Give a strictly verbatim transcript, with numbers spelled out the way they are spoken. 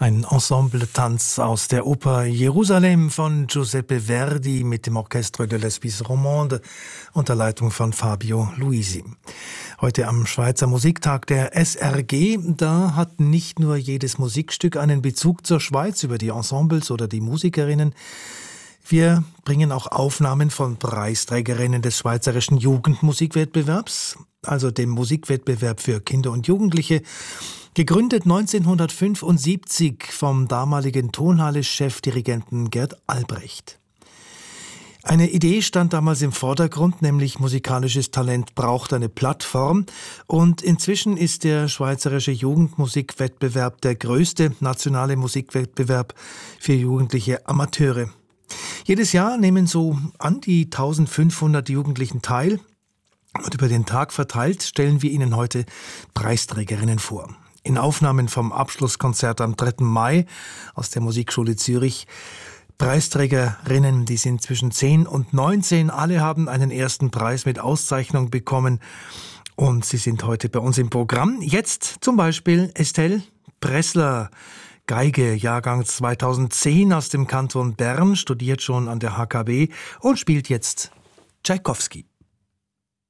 Ein Ensemble-Tanz aus der Oper Jerusalem von Giuseppe Verdi mit dem Orchestre de l'Hospice Romande unter Leitung von Fabio Luisi. Heute am Schweizer Musiktag der S R G, da hat nicht nur jedes Musikstück einen Bezug zur Schweiz über die Ensembles oder die Musikerinnen. Wir bringen auch Aufnahmen von Preisträgerinnen des Schweizerischen Jugendmusikwettbewerbs, also dem Musikwettbewerb für Kinder und Jugendliche, gegründet neunzehnhundertfünfundsiebzig vom damaligen Tonhalle-Chefdirigenten Gerd Albrecht. Eine Idee stand damals im Vordergrund, nämlich musikalisches Talent braucht eine Plattform, und inzwischen ist der Schweizerische Jugendmusikwettbewerb der größte nationale Musikwettbewerb für jugendliche Amateure. Jedes Jahr nehmen so an die eintausendfünfhundert Jugendlichen teil, und über den Tag verteilt stellen wir Ihnen heute Preisträgerinnen vor. In Aufnahmen vom Abschlusskonzert am dritten Mai aus der Musikschule Zürich. Preisträgerinnen, die sind zwischen zehn und neunzehn. Alle haben einen ersten Preis mit Auszeichnung bekommen. Und sie sind heute bei uns im Programm. Jetzt zum Beispiel Estelle Pressler, Geige, Jahrgang zweitausendzehn aus dem Kanton Bern, studiert schon an der H K B und spielt jetzt Tschaikowski.